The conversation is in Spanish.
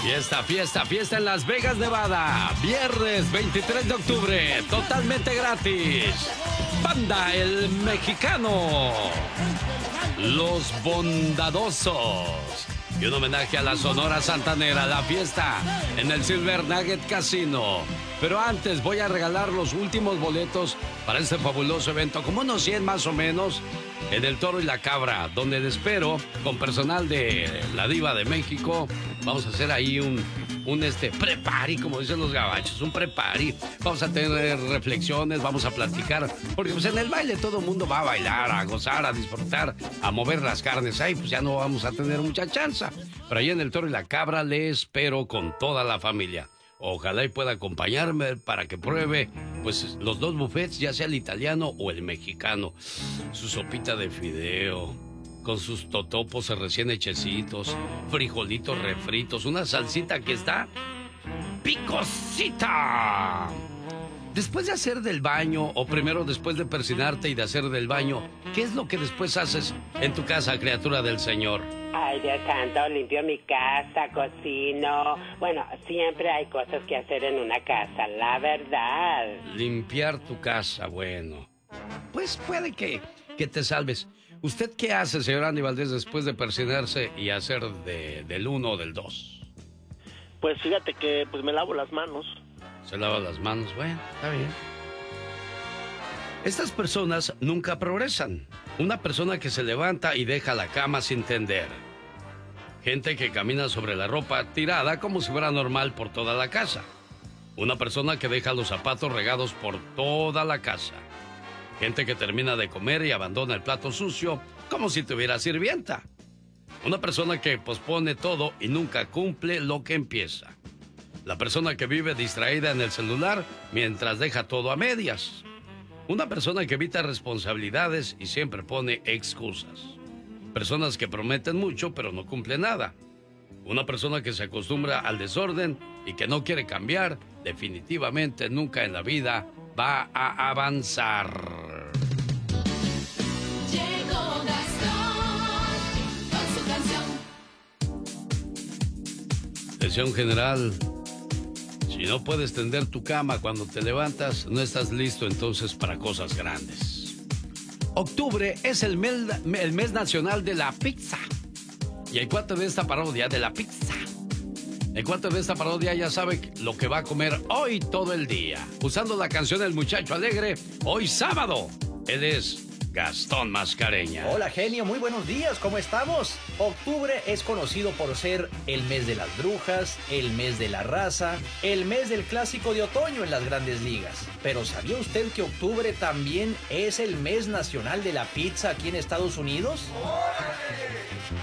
Fiesta, fiesta, fiesta en Las Vegas, Nevada. Viernes 23 de octubre, totalmente gratis. Banda El Mexicano. Los Bondadosos. Y un homenaje a la Sonora Santanera, la fiesta en el Silver Nugget Casino. Pero antes voy a regalar los últimos boletos para este fabuloso evento, como unos 100 más o menos, en El Toro y la Cabra, donde les espero con personal de la Diva de México. Vamos a hacer ahí un pre-party, como dicen los gabachos, un pre-party. Vamos a tener reflexiones, vamos a platicar, porque pues en el baile todo el mundo va a bailar, a gozar, a disfrutar, a mover las carnes. Ahí pues ya no vamos a tener mucha chance. Pero ahí en El Toro y la Cabra le espero con toda la familia. Ojalá y pueda acompañarme para que pruebe pues los dos buffets, ya sea el italiano o el mexicano. Su sopita de fideo, con sus totopos recién hechecitos, frijolitos refritos, una salsita que está picosita. Después de hacer del baño, o primero después de persinarte y de hacer del baño, ¿qué es lo que después haces en tu casa, criatura del Señor? Ay, Dios santo, limpio mi casa, cocino. Bueno, siempre hay cosas que hacer en una casa, la verdad. Limpiar tu casa, bueno. Pues puede que te salves. ¿Usted qué hace, señor Andy Valdés, después de persinarse y hacer del 1 o del 2? Pues fíjate que pues me lavo las manos. Se lava las manos, bueno, está bien. Estas personas nunca progresan. Una persona que se levanta y deja la cama sin tender. Gente que camina sobre la ropa tirada como si fuera normal por toda la casa. Una persona que deja los zapatos regados por toda la casa. Gente que termina de comer y abandona el plato sucio como si tuviera sirvienta. Una persona que pospone todo y nunca cumple lo que empieza. La persona que vive distraída en el celular mientras deja todo a medias. Una persona que evita responsabilidades y siempre pone excusas. Personas que prometen mucho pero no cumplen nada. Una persona que se acostumbra al desorden y que no quiere cambiar, definitivamente nunca en la vida va a avanzar. Llegó Gastón con su canción. Decía un general: si no puedes tender tu cama cuando te levantas, no estás listo entonces para cosas grandes. Octubre es el mes nacional de la pizza. Y el cuate de esta parodia de la pizza. El cuate de esta parodia ya sabe lo que va a comer hoy todo el día. Usando la canción El Muchacho Alegre, hoy sábado. Él es Gastón Mascareña. Hola, genio, muy buenos días, ¿cómo estamos? Octubre es conocido por ser el mes de las brujas, el mes de la raza, el mes del clásico de otoño en las grandes ligas. Pero ¿sabía usted que octubre también es el mes nacional de la pizza aquí en Estados Unidos?